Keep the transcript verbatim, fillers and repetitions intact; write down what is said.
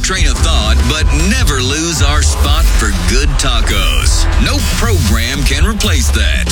train of thought, but never lose our spot for good tacos. No program can replace that.